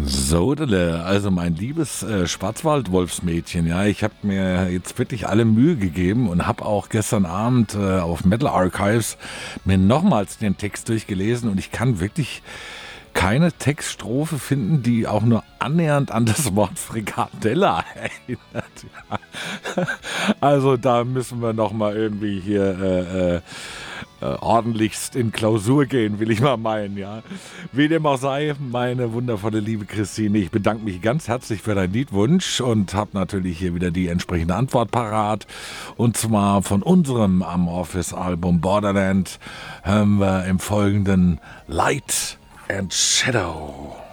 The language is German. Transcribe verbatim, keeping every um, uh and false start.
Sodele, also mein liebes äh, Schwarzwald-Wolfsmädchen, ja, ich habe mir jetzt wirklich alle Mühe gegeben und habe auch gestern Abend äh, auf Metal Archives mir nochmals den Text durchgelesen und ich kann wirklich keine Textstrophe finden, die auch nur annähernd an das Wort Frikadella erinnert. Ja. Also da müssen wir nochmal irgendwie hier äh, äh, äh, ordentlichst in Klausur gehen, will ich mal meinen, ja. Wie dem auch sei, meine wundervolle liebe Christine, ich bedanke mich ganz herzlich für deinen Liedwunsch und habe natürlich hier wieder die entsprechende Antwort parat. Und zwar von unserem Amorphis-Album Borderland hören wir im Folgenden Light and Shadow.